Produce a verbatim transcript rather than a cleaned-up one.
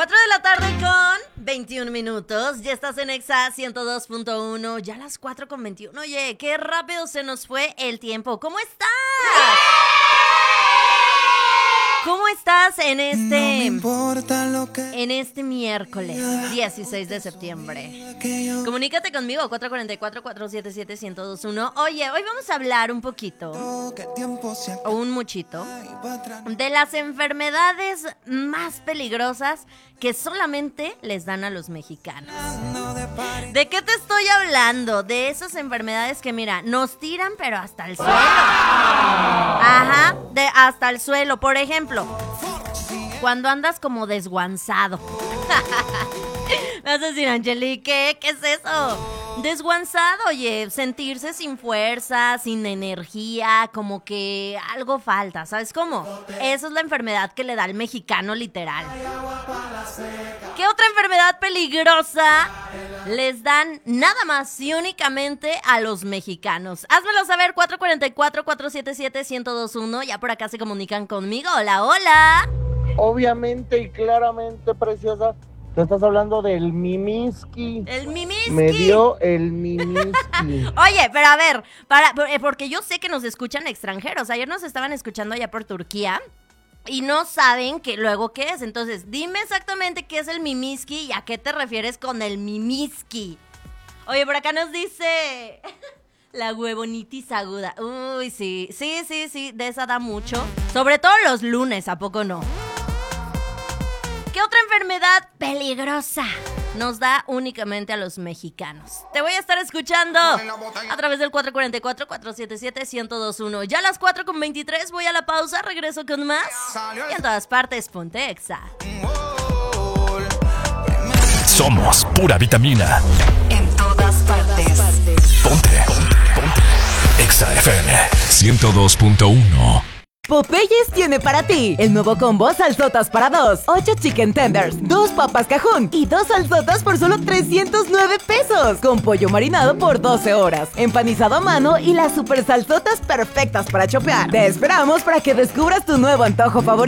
cuatro de la tarde con veintiún minutos. Ya estás en Exa ciento dos punto uno. Ya las cuatro con veintiuno. Oye, qué rápido se nos fue el tiempo. ¿Cómo estás? ¿Cómo estás en este no que... en este miércoles dieciséis de septiembre? Comunícate conmigo cuatro cuatro cuatro, cuatro siete siete, uno cero dos uno. Oye, hoy vamos a hablar un poquito o un muchito de las enfermedades más peligrosas que solamente les dan a los mexicanos. ¿De qué te estoy hablando? De esas enfermedades que, mira, nos tiran pero hasta el suelo. Ajá, de hasta el suelo. Por ejemplo, cuando andas como desguanzado. Me vas a decir, Angeli, ¿qué? ¿Qué es eso? Desguanzado, oye, sentirse sin fuerza, sin energía, como que algo falta, ¿sabes cómo? Esa es la enfermedad que le da al mexicano literal. ¿Qué otra enfermedad peligrosa les dan nada más y únicamente a los mexicanos? Házmelo saber, cuatro cuatro cuatro, cuatro siete siete, uno cero dos uno. Ya por acá se comunican conmigo. Hola, hola. Obviamente y claramente, preciosa, te estás hablando del mimiski. El mimiski. Me dio el mimiski. Oye, pero a ver, para, porque yo sé que nos escuchan extranjeros. Ayer nos estaban escuchando allá por Turquía y no saben que luego qué es. Entonces, dime exactamente qué es el mimiski y a qué te refieres con el mimiski. Oye, por acá nos dice la huevonitis aguda. Uy, sí, sí, sí, sí, de esa da mucho. Sobre todo los lunes, ¿a poco no? ¿Qué otra enfermedad peligrosa nos da únicamente a los mexicanos? Te voy a estar escuchando a través del cuatro cuatro cuatro, cuatro siete siete, uno cero dos uno. Ya a las cuatro con veintitrés voy a la pausa, regreso con más. Y en todas partes, ponte Exa. Somos pura vitamina. En todas partes. Ponte, ponte, ponte. Exa F M ciento dos punto uno. Popeyes tiene para ti el nuevo combo salsotas para dos, ocho chicken tenders, dos papas cajún y dos salsotas por solo trescientos nueve pesos, con pollo marinado por doce horas, empanizado a mano y las super salsotas perfectas para chopear. Te esperamos para que descubras tu nuevo antojo favorito.